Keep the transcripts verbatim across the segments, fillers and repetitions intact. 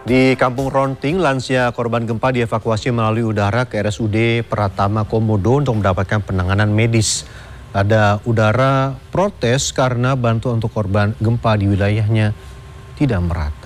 Di Kampung Ronting, lansia korban gempa dievakuasi melalui udara ke R S U D Pratama Komodo untuk mendapatkan penanganan medis. Ada udara protes karena bantuan untuk korban gempa di wilayahnya tidak merata.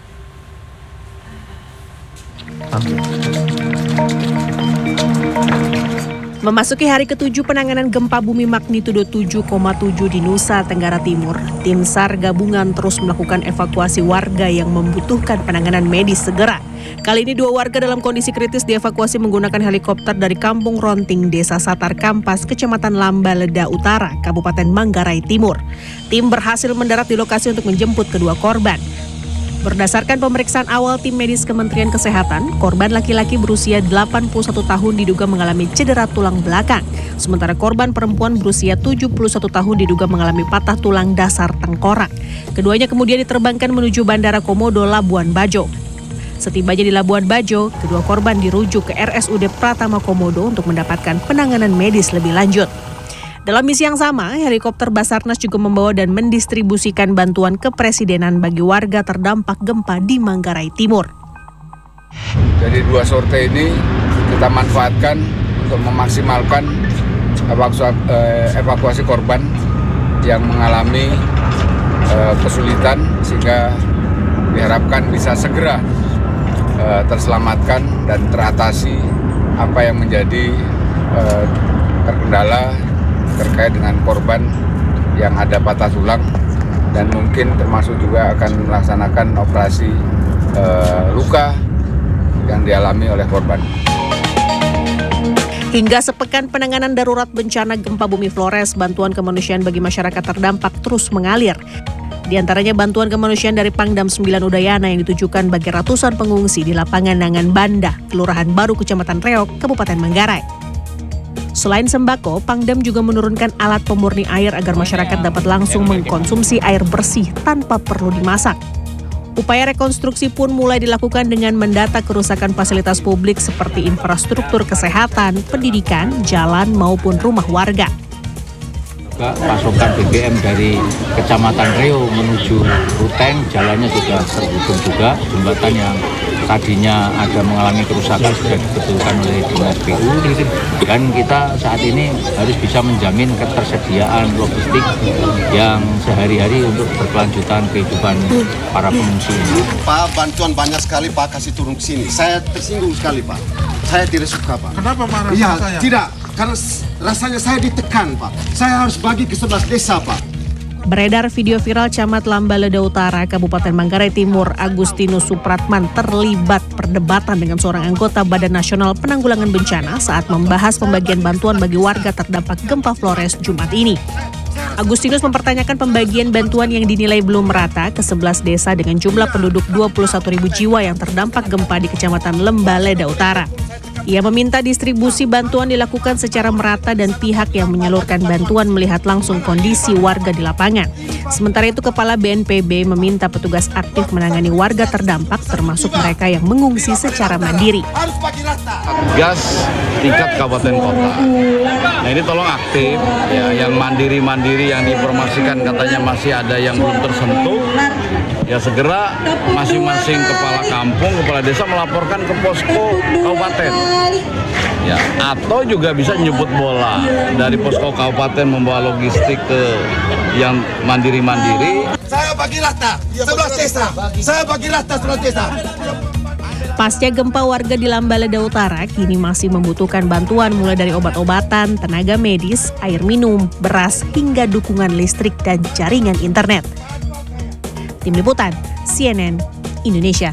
Memasuki hari ketujuh penanganan gempa bumi magnitudo tujuh koma tujuh di Nusa Tenggara Timur, tim SAR gabungan terus melakukan evakuasi warga yang membutuhkan penanganan medis segera. Kali ini dua warga dalam kondisi kritis dievakuasi menggunakan helikopter dari Kampung Ronting, Desa Satar Kampas, Kecamatan Lambaleda Utara, Kabupaten Manggarai Timur. Tim berhasil mendarat di lokasi untuk menjemput kedua korban. Berdasarkan pemeriksaan awal tim medis Kementerian Kesehatan, korban laki-laki berusia delapan puluh satu tahun diduga mengalami cedera tulang belakang. Sementara korban perempuan berusia tujuh puluh satu tahun diduga mengalami patah tulang dasar tengkorak. Keduanya kemudian diterbangkan menuju Bandara Komodo, Labuan Bajo. Setibanya di Labuan Bajo, kedua korban dirujuk ke R S U D Pratama Komodo untuk mendapatkan penanganan medis lebih lanjut. Dalam misi yang sama, helikopter Basarnas juga membawa dan mendistribusikan bantuan kepresidenan bagi warga terdampak gempa di Manggarai Timur. Jadi dua sorte ini kita manfaatkan untuk memaksimalkan evakuasi korban yang mengalami kesulitan sehingga diharapkan bisa segera terselamatkan dan teratasi apa yang menjadi terkendala terkait dengan korban yang ada patah tulang dan mungkin termasuk juga akan melaksanakan operasi e, luka yang dialami oleh korban. Hingga sepekan penanganan darurat bencana gempa bumi Flores, bantuan kemanusiaan bagi masyarakat terdampak terus mengalir. Di antaranya bantuan kemanusiaan dari Pangdam sembilan Udayana yang ditujukan bagi ratusan pengungsi di lapangan Nangan Banda, Kelurahan Baru, Kecamatan Reok, Kabupaten Manggarai. Selain sembako, Pangdam juga menurunkan alat pemurni air agar masyarakat dapat langsung mengkonsumsi air bersih tanpa perlu dimasak. Upaya rekonstruksi pun mulai dilakukan dengan mendata kerusakan fasilitas publik seperti infrastruktur kesehatan, pendidikan, jalan maupun rumah warga. Pasokan B B M dari Kecamatan Reo menuju Ruteng, jalannya sudah terhubung juga. Jembatan yang tadinya ada mengalami kerusakan sudah dibetulkan oleh Dinas P U. Dan kita saat ini harus bisa menjamin ketersediaan logistik yang sehari-hari untuk berkelanjutan kehidupan para pengungsi ini. Pak, bantuan banyak sekali Pak kasih turun ke sini. Saya tersinggung sekali Pak. Saya tidak suka Pak. Kenapa marah? Iya, tidak. Karena rasanya saya ditekan Pak. Saya harus bagi ke sebelas desa Pak. Beredar video viral Camat Lambaleda Utara, Kabupaten Manggarai Timur, Agustinus Supratman terlibat perdebatan dengan seorang anggota Badan Nasional Penanggulangan Bencana saat membahas pembagian bantuan bagi warga terdampak gempa Flores Jumat ini. Agustinus mempertanyakan pembagian bantuan yang dinilai belum merata ke sebelas desa dengan jumlah penduduk dua puluh satu ribu jiwa yang terdampak gempa di Kecamatan Lambaleda Utara. Ia meminta distribusi bantuan dilakukan secara merata dan pihak yang menyalurkan bantuan melihat langsung kondisi warga di lapangan. Sementara itu, Kepala B N P B meminta petugas aktif menangani warga terdampak termasuk mereka yang mengungsi secara mandiri. Gas tingkat kabupaten kota. Nah ini tolong aktif, ya, yang mandiri-mandiri yang diinformasikan katanya masih ada yang belum tersentuh. Ya segera masing-masing kepala kampung, kepala desa melaporkan ke posko kabupaten. Ya, atau juga bisa nyebut bola dari posko kabupaten membawa logistik ke yang mandiri-mandiri. Saya bagi rata sebelas desa. Saya bagi rata sebelas desa. Pasca gempa, warga di Lambaleda Utara kini masih membutuhkan bantuan mulai dari obat-obatan, tenaga medis, air minum, beras, hingga dukungan listrik dan jaringan internet. Tim Liputan C N N Indonesia.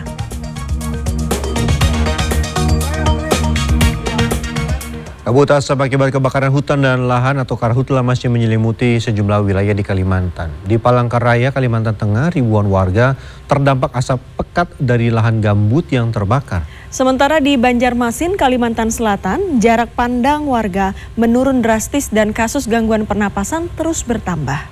Kabut asap akibat kebakaran hutan dan lahan atau karhutla masih menyelimuti sejumlah wilayah di Kalimantan. Di Palangkaraya, Kalimantan Tengah, ribuan warga terdampak asap pekat dari lahan gambut yang terbakar. Sementara di Banjarmasin, Kalimantan Selatan, jarak pandang warga menurun drastis dan kasus gangguan pernapasan terus bertambah.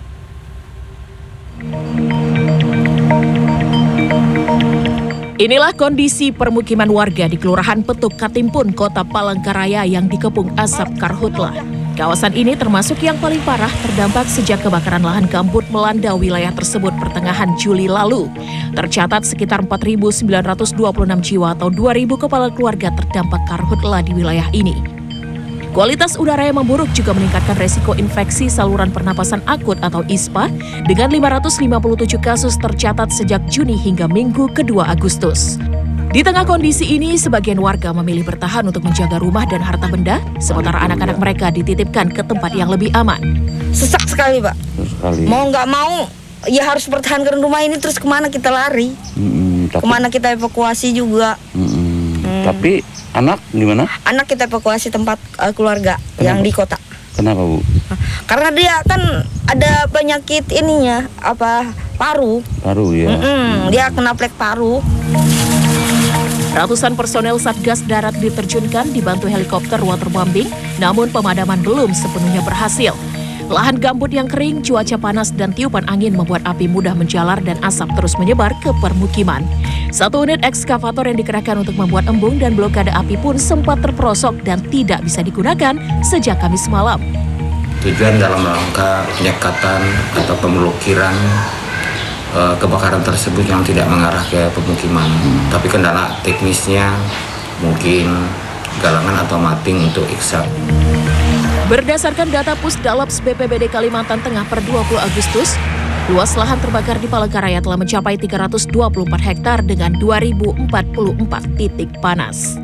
Inilah kondisi permukiman warga di Kelurahan Petuk Katimpun, Kota Palangkaraya yang dikepung asap karhutla. Kawasan ini termasuk yang paling parah terdampak sejak kebakaran lahan gambut melanda wilayah tersebut pertengahan Juli lalu. Tercatat sekitar empat ribu sembilan ratus dua puluh enam jiwa atau dua ribu kepala keluarga terdampak karhutla di wilayah ini. Kualitas udara yang memburuk juga meningkatkan resiko infeksi saluran pernapasan akut atau I S P A dengan lima ratus lima puluh tujuh kasus tercatat sejak Juni hingga Minggu kedua Agustus. Di tengah kondisi ini, sebagian warga memilih bertahan untuk menjaga rumah dan harta benda, sementara anak-anak mereka dititipkan ke tempat yang lebih aman. Sesak sekali, Pak. Sekali. Mau nggak mau, ya harus pertahankan rumah ini, terus kemana kita lari? Mm-mm, tapi, kemana kita evakuasi juga. Mm-mm. Hmm. Tapi anak gimana? Anak kita evakuasi tempat uh, keluarga. Kenapa? Yang di kota. Kenapa, Bu? Karena dia kan ada penyakit ininya, apa, paru. Paru, ya. Mm-mm, dia kena plek paru. Ratusan personel Satgas Darat diterjunkan dibantu helikopter waterbombing, namun pemadaman belum sepenuhnya berhasil. Lahan gambut yang kering, cuaca panas, dan tiupan angin membuat api mudah menjalar dan asap terus menyebar ke permukiman. Satu unit ekskavator yang dikerahkan untuk membuat embung dan blokade api pun sempat terperosok dan tidak bisa digunakan sejak Kamis malam. Tujuan dalam rangka penyekatan atau pemblokiran kebakaran tersebut yang tidak mengarah ke pemukiman, hmm. tapi kendala teknisnya mungkin galangan atau mating untuk iksak. Berdasarkan data Pusdalaps B P B D Kalimantan Tengah per dua puluh Agustus, luas lahan terbakar di Palangkaraya telah mencapai tiga ratus dua puluh empat hektar dengan dua ribu empat puluh empat titik panas.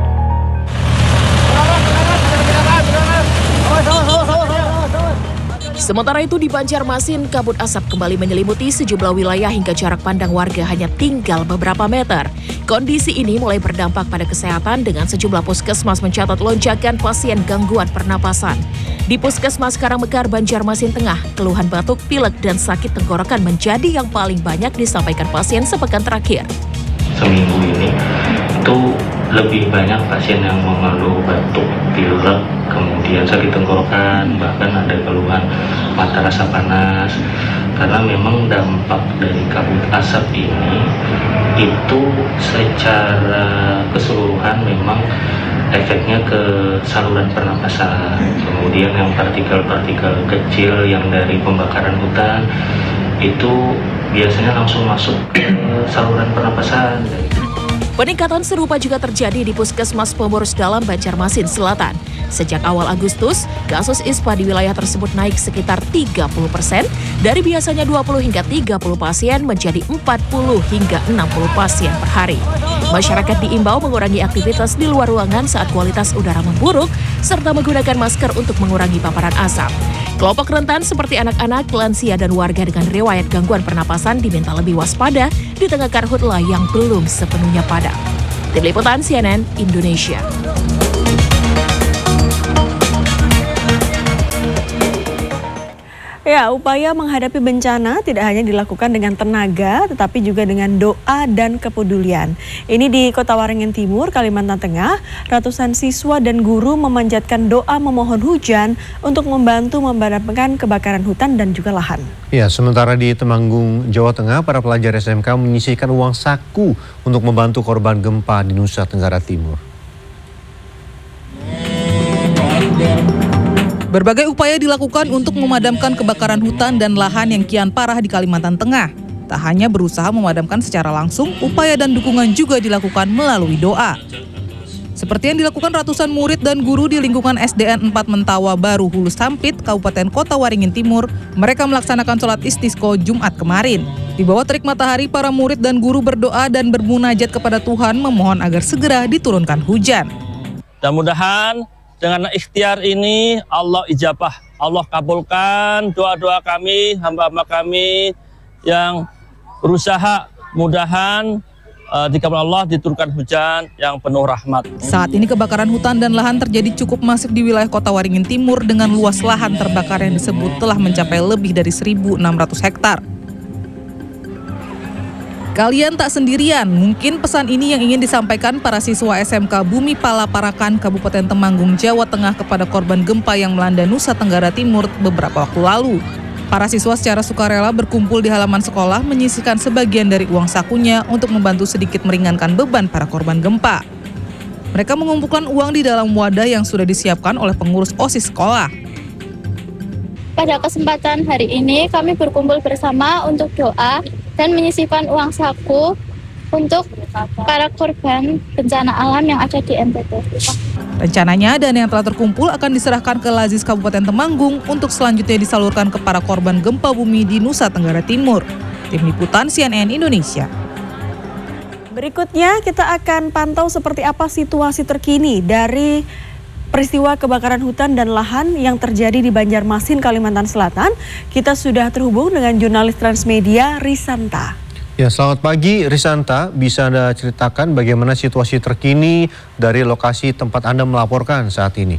Sementara itu di Banjarmasin, kabut asap kembali menyelimuti sejumlah wilayah hingga jarak pandang warga hanya tinggal beberapa meter. Kondisi ini mulai berdampak pada kesehatan dengan sejumlah puskesmas mencatat lonjakan pasien gangguan pernapasan. Di Puskesmas Karangmekar, Banjarmasin Tengah, keluhan batuk, pilek, dan sakit tenggorokan menjadi yang paling banyak disampaikan pasien sepekan terakhir. Seminggu ini itu lebih banyak pasien yang mengeluh batuk, pilek, kemudian sakit tenggorokan, bahkan ada keluhan mata rasa panas. Karena memang dampak dari kabut asap ini itu secara keseluruhan memang efeknya ke saluran pernapasan. Kemudian yang partikel-partikel kecil yang dari pembakaran hutan itu biasanya langsung masuk ke saluran pernapasan. Peningkatan serupa juga terjadi di Puskesmas Pemurus Dalam Banjarmasin Selatan. Sejak awal Agustus, kasus I S P A di wilayah tersebut naik sekitar tiga puluh persen, dari biasanya dua puluh hingga tiga puluh pasien menjadi empat puluh hingga enam puluh pasien per hari. Masyarakat diimbau mengurangi aktivitas di luar ruangan saat kualitas udara memburuk, serta menggunakan masker untuk mengurangi paparan asap. Kelompok rentan seperti anak-anak, lansia, dan warga dengan riwayat gangguan pernapasan diminta lebih waspada di tengah karhutla yang belum sepenuhnya padam. Tim Liputan C N N Indonesia. Ya, upaya menghadapi bencana tidak hanya dilakukan dengan tenaga, tetapi juga dengan doa dan kepedulian. Ini di Kota Waringin Timur, Kalimantan Tengah, ratusan siswa dan guru memanjatkan doa memohon hujan untuk membantu memadamkan kebakaran hutan dan juga lahan. Ya, sementara di Temanggung, Jawa Tengah, para pelajar S M K menyisihkan uang saku untuk membantu korban gempa di Nusa Tenggara Timur. Berbagai upaya dilakukan untuk memadamkan kebakaran hutan dan lahan yang kian parah di Kalimantan Tengah. Tak hanya berusaha memadamkan secara langsung, upaya dan dukungan juga dilakukan melalui doa. Seperti yang dilakukan ratusan murid dan guru di lingkungan S D N empat Mentawa Baru Hulu Sampit, Kabupaten Kota Waringin Timur, mereka melaksanakan sholat istisqa Jumat kemarin. Di bawah terik matahari, para murid dan guru berdoa dan bermunajat kepada Tuhan memohon agar segera diturunkan hujan. Mudah-mudahan dengan ikhtiar ini Allah ijabah, Allah kabulkan doa-doa kami, hamba-hamba kami yang berusaha, mudahan uh, dikabul Allah diturunkan hujan yang penuh rahmat. Saat ini kebakaran hutan dan lahan terjadi cukup masif di wilayah Kota Waringin Timur dengan luas lahan terbakar yang disebut telah mencapai lebih dari seribu enam ratus hektar. Kalian tak sendirian, mungkin pesan ini yang ingin disampaikan para siswa S M K Bumi Pala Parakan, Kabupaten Temanggung, Jawa Tengah kepada korban gempa yang melanda Nusa Tenggara Timur beberapa waktu lalu. Para siswa secara sukarela berkumpul di halaman sekolah menyisihkan sebagian dari uang sakunya untuk membantu sedikit meringankan beban para korban gempa. Mereka mengumpulkan uang di dalam wadah yang sudah disiapkan oleh pengurus OSIS sekolah. Pada kesempatan hari ini kami berkumpul bersama untuk doa dan menyisihkan uang saku untuk para korban bencana alam yang ada di N T T. Rencananya dana yang telah terkumpul akan diserahkan ke Lazis Kabupaten Temanggung untuk selanjutnya disalurkan ke para korban gempa bumi di Nusa Tenggara Timur. Tim Liputan C N N Indonesia. Berikutnya kita akan pantau seperti apa situasi terkini dari peristiwa kebakaran hutan dan lahan yang terjadi di Banjarmasin, Kalimantan Selatan. Kita sudah terhubung dengan jurnalis Transmedia Risanta. Ya, selamat pagi Risanta. Bisa Anda ceritakan bagaimana situasi terkini dari lokasi tempat Anda melaporkan saat ini?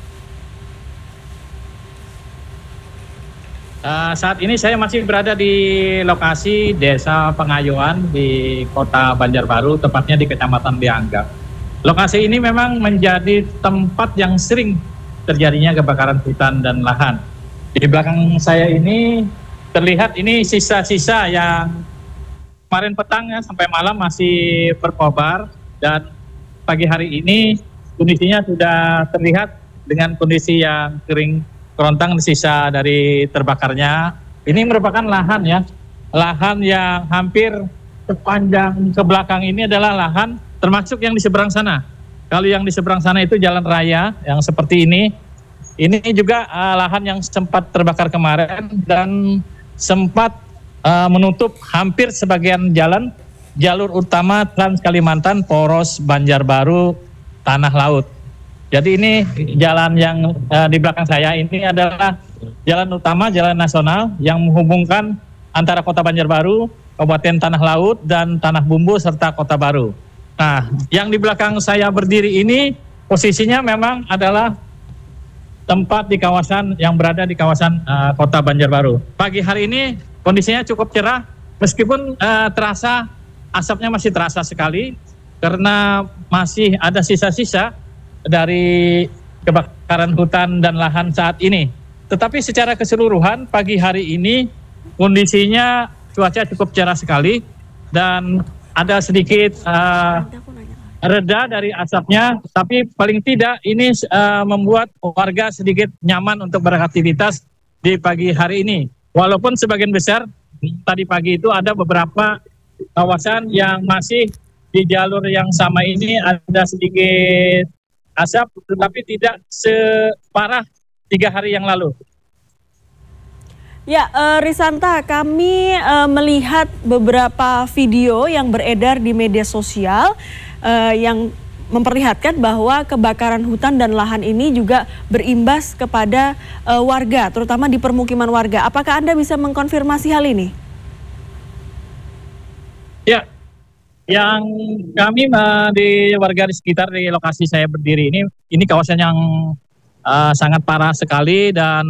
Uh, saat ini saya masih berada di lokasi Desa Pengayuan di Kota Banjarbaru, tepatnya di Kecamatan Liangga. Lokasi ini memang menjadi tempat yang sering terjadinya kebakaran hutan dan lahan. Di belakang saya ini terlihat ini sisa-sisa yang kemarin petang ya, sampai malam masih berkobar, dan pagi hari ini kondisinya sudah terlihat dengan kondisi yang kering kerontang, sisa dari terbakarnya. Ini merupakan lahan ya, lahan yang hampir sepanjang ke belakang ini adalah lahan, termasuk yang di seberang sana. Kalau yang di seberang sana itu jalan raya yang seperti ini. Ini juga uh, lahan yang sempat terbakar kemarin dan sempat uh, menutup hampir sebagian jalan jalur utama Trans Kalimantan poros Banjarbaru Tanah Laut. Jadi ini jalan yang uh, di belakang saya ini adalah jalan utama, jalan nasional yang menghubungkan antara Kota Banjarbaru, Kabupaten Tanah Laut, dan Tanah Bumbu, serta Kota Baru. Nah, yang di belakang saya berdiri ini posisinya memang adalah tempat di kawasan yang berada di kawasan uh, Kota Banjarbaru. Pagi hari ini kondisinya cukup cerah, meskipun uh, terasa asapnya masih terasa sekali, karena masih ada sisa-sisa dari kebakaran hutan dan lahan saat ini. Tetapi secara keseluruhan pagi hari ini kondisinya cuaca cukup cerah sekali dan ada sedikit uh, reda dari asapnya, tapi paling tidak ini uh, membuat warga sedikit nyaman untuk beraktivitas di pagi hari ini. Walaupun sebagian besar tadi pagi itu ada beberapa kawasan yang masih di jalur yang sama ini ada sedikit asap, tetapi tidak separah tiga hari yang lalu. Ya, uh, Risanta, kami uh, melihat beberapa video yang beredar di media sosial uh, yang memperlihatkan bahwa kebakaran hutan dan lahan ini juga berimbas kepada uh, warga, terutama di permukiman warga. Apakah Anda bisa mengkonfirmasi hal ini? Ya. Yang kami uh, di warga di sekitar di lokasi saya berdiri ini, ini kawasan yang uh, sangat parah sekali dan